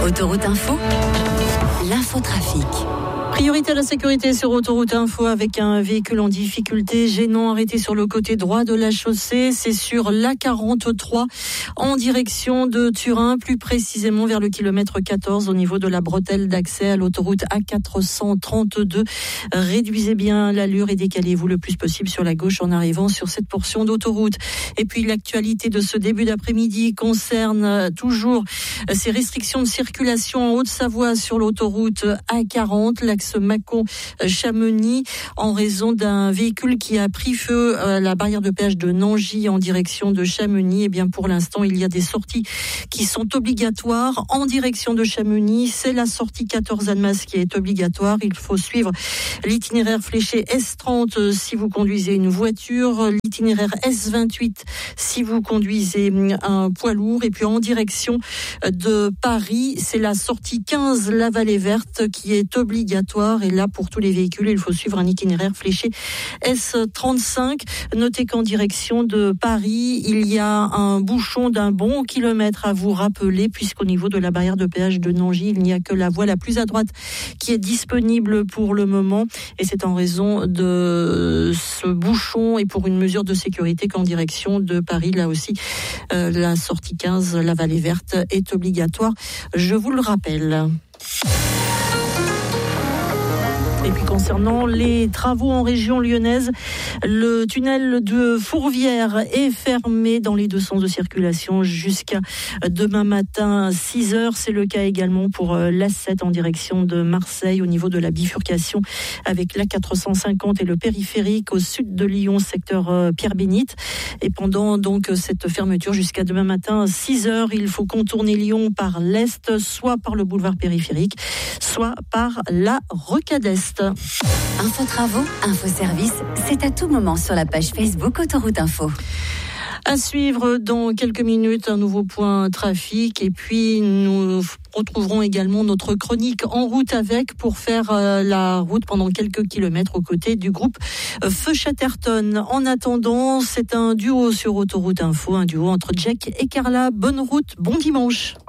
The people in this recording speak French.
Autoroute Info, l'infotrafic. Priorité à la sécurité sur Autoroute Info avec un véhicule en difficulté gênant arrêté sur le côté droit de la chaussée. C'est sur l'A43 en direction de Turin, plus précisément vers le kilomètre 14 au niveau de la bretelle d'accès à l'autoroute A432. Réduisez bien l'allure et décalez-vous le plus possible sur la gauche en arrivant sur cette portion d'autoroute. Et puis l'actualité de ce début d'après-midi concerne toujours ces restrictions de circulation en Haute-Savoie sur l'autoroute A40, l'axe Mâcon-Chamonix, en raison d'un véhicule qui a pris feu à la barrière de péage de Nangy en direction de Chamonix. Et bien pour l'instant, il y a des sorties qui sont obligatoires en direction de Chamonix. C'est la sortie 14 Annemasse qui est obligatoire. Il faut suivre l'itinéraire fléché S30 si vous conduisez une voiture, l'itinéraire S28 si vous conduisez un poids lourd. Et puis en direction de Paris, c'est la sortie 15 La Vallée Verte qui est obligatoire. Et là, pour tous les véhicules, il faut suivre un itinéraire fléché S35. Notez qu'en direction de Paris, il y a un bouchon d'un bon kilomètre à vous rappeler, puisqu'au niveau de la barrière de péage de Nangy, il n'y a que la voie la plus à droite qui est disponible pour le moment. Et c'est en raison de ce bouchon et pour une mesure de sécurité qu'en direction de Paris, là aussi, la sortie 15, la Vallée Verte, est obligatoire. Je vous le rappelle. Et puis concernant les travaux en région lyonnaise, le tunnel de Fourvière est fermé dans les deux sens de circulation jusqu'à demain matin 6h. C'est le cas également pour l'A7 en direction de Marseille au niveau de la bifurcation avec l'A450 et le périphérique au sud de Lyon, secteur Pierre-Bénite. Et pendant donc cette fermeture jusqu'à demain matin 6h, il faut contourner Lyon par l'est, soit par le boulevard périphérique, soit par la Rocade Est. Info travaux, info service, c'est à tout moment sur la page Facebook Autoroute Info. À suivre dans quelques minutes un nouveau point trafic et puis nous retrouverons également notre chronique En route avec pour faire la route pendant quelques kilomètres aux côtés du groupe Feu Chatterton. En attendant, c'est un duo sur Autoroute Info, un duo entre Jack et Carla. Bonne route, bon dimanche.